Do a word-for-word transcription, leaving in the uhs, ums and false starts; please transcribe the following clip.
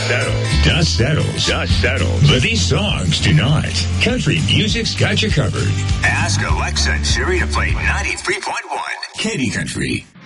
settles. Dust settles. Dust settles. But these songs do not. Country music's got you covered. Ask Alexa and Siri to play ninety-three point one Katy Country.